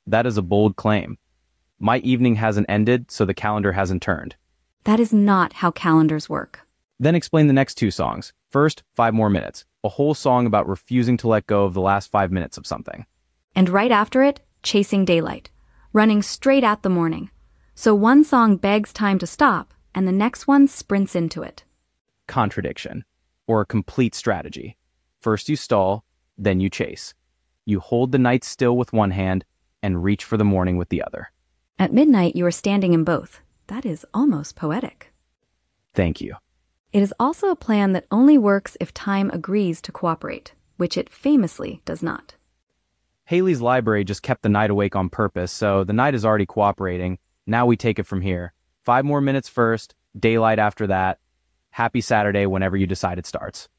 That is a bold claim. My evening hasn't ended, so the calendar hasn't turned. That is not how calendars work. Then explain the next two songs. First, 5 more minutes. A whole song about refusing to let go of the last 5 minutes of something. And right after it, chasing daylight, running straight at the morning. So one song begs time to stop, and the next one sprints into it. Contradiction. Or a complete strategy. First you stall, then you chase. You hold the night still with one hand and reach for the morning with the other. At midnight, you are standing in both. That is almost poetic. Thank you. It is also a plan that only works if time agrees to cooperate, which it famously does not. Haley's library just kept the night awake on purpose, so the night is already cooperating. Now we take it from here. 5 more minutes first, daylight after that. Happy Saturday whenever you decide it starts.